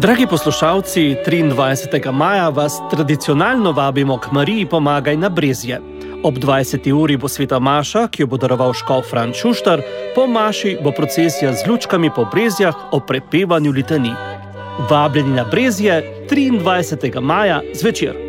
Dragi poslušalci, 23. maja vas tradicionalno vabimo k Mariji Pomagaj na Brezje. Ob 20. uri bo sveta maša, ki jo bo daroval škof Fran Šuštar, po maši bo procesija z lučkami po Brezjah o prepevanju litanij. Vabljeni na Brezje 23. maja zvečer.